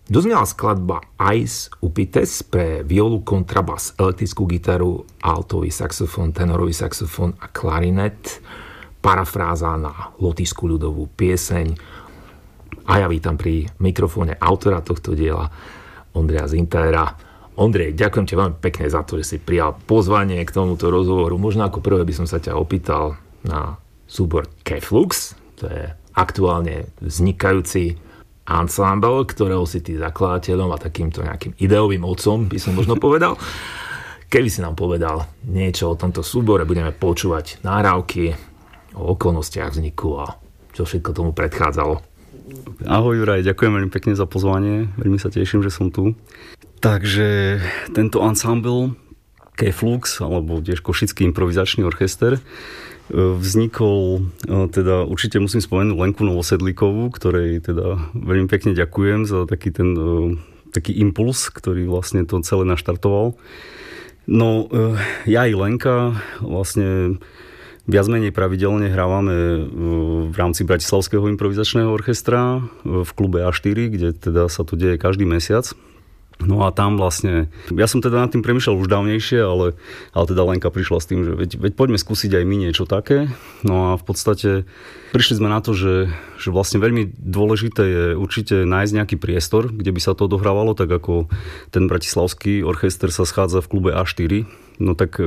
Doznala skladba Ice Upites pre violu, kontrabas, elektrickú gitaru, altový saxofón, tenorový saxofón a klarinet. Parafráza na lotyšskú ľudovú pieseň. A ja vítam pri mikrofóne autora tohto diela, Ondreja Zintera. Ondrej, ďakujem ti veľmi pekne za to, že si prijal pozvanie k tomuto rozhovoru. Možno ako prvé by som sa ťa opýtal na súbor K-Flux. To je aktuálne vznikajúci ensemble, ktorého si ty zakladateľom a takýmto nejakým ideovým otcom, by som možno povedal. Keby si nám povedal niečo o tomto súbore, budeme počúvať nahrávky o okolnostiach vzniku a čo všetko tomu predchádzalo. Ahoj Juraj, ďakujem veľmi pekne za pozvanie, veľmi sa teším, že som tu. Takže tento ensemble K-Flux, alebo tiež Košický improvizačný orchester, vznikol, teda určite musím spomenúť Lenku Novosedlíkovú, ktorej teda veľmi pekne ďakujem za taký impuls, ktorý vlastne to celé naštartoval. No, ja i Lenka vlastne viac menej pravidelne hrávame v rámci Bratislavského improvizačného orchestra v klube A4, kde teda sa to deje každý mesiac. No a tam vlastne, ja som teda nad tým premýšľal už dávnejšie, ale teda Lenka prišla s tým, že veď poďme skúsiť aj my niečo také. No a v podstate prišli sme na to, že vlastne veľmi dôležité je určite nájsť nejaký priestor, kde by sa to odohrávalo, tak ako ten bratislavský orchester sa schádza v klube A4. No tak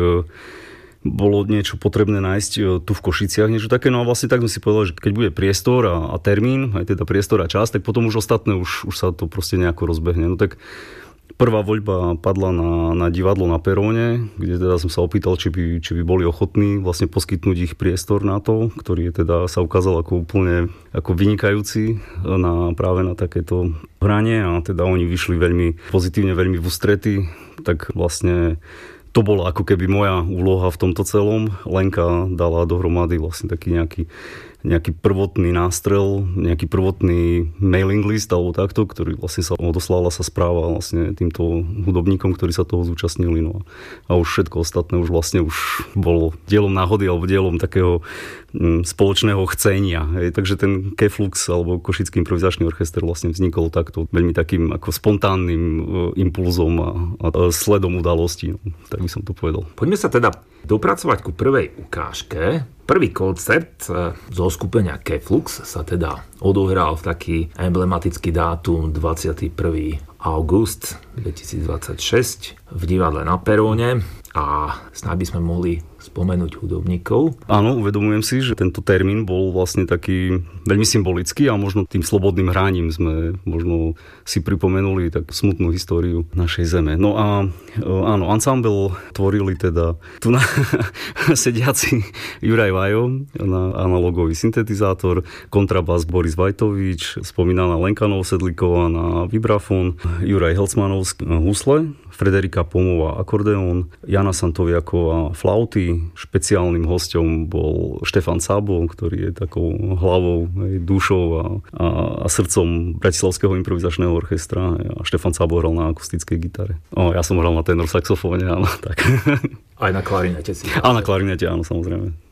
bolo niečo potrebné nájsť tu v Košiciach, niečo také. No a vlastne tak sme si povedali, že keď bude priestor a termín, aj teda priestor a čas, tak potom už ostatné už sa to proste nejako rozbehne. No tak prvá voľba padla na divadlo na Peróne, kde teda som sa opýtal, či by boli ochotní vlastne poskytnúť ich priestor na to, ktorý je teda sa ukázal ako úplne ako vynikajúci práve na takéto hranie a teda oni vyšli veľmi pozitívne, veľmi v ústrety, tak vlastne to bola ako keby moja úloha v tomto celom. Lenka dala dohromady vlastne taký nejaký prvotný nástrel, nejaký prvotný mailing list alebo takto, ktorý vlastne sa odoslala sa správa vlastne týmto hudobníkom, ktorí sa toho zúčastnili. No a už všetko ostatné už bolo dielom náhody alebo dielom takého spoločného chcenia. Takže ten K-Flux alebo Košický improvizačný orchester vlastne vznikol takto veľmi takým ako spontánnym impulzom a sledom udalostí. No, tak by som to povedal. Poďme sa teda dopracovať ku prvej ukážke. Prvý koncert zo skupenia K-Flux sa teda odohral v taký emblematický dátum 21. august 2026 v divadle na Peróne a snáď by sme mohli spomenúť hudobníkov. Áno, uvedomujem si, že tento termín bol vlastne taký veľmi symbolický a možno tým slobodným hraním sme možno si pripomenuli tak smutnú históriu našej zeme. No a áno, ensemble tvorili teda tu na sediaci Juraj Vajo na analogový syntetizátor, kontrabas Boris Vajtovič, spomínaná Lenka Novosedlíková na vibrafón, Juraj Helcmanovský husle, Frederika Pomová akordeón, Jana Santoviaková flauty. Špeciálnym hosťom bol Štefan Sabo, ktorý je takou hlavou, dušou a srdcom Bratislavského improvizačného orchestra. A Štefan Sabo hral na akustickej gitare. Ja som hral na tenor saxofóne, áno, tak. Aj na klarinete si. A na klarinete, áno, samozrejme.